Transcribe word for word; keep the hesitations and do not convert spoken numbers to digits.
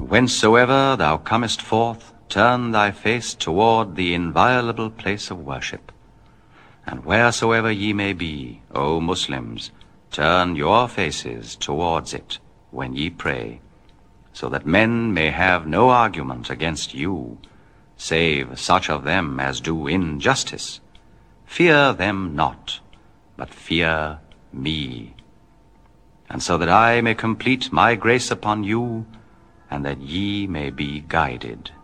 whencesoever thou comest forth, turn thy face toward the inviolable place of worship. And wheresoever ye may be, O Muslims, turn your faces towards it when ye pray, so that men may have no argument against you, save such of them as do injustice. Fear them not, but fear me, and so that I may complete my grace upon you, and that ye may be guided.